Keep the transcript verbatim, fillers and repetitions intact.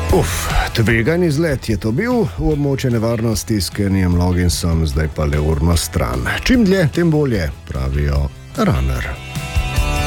Uf, tvegan izlet je to bil, v območje nevarnosti s Kennyjem Logginsom, zdaj pa le urno stran. Čim dlje, tem bolje, pravijo Runner.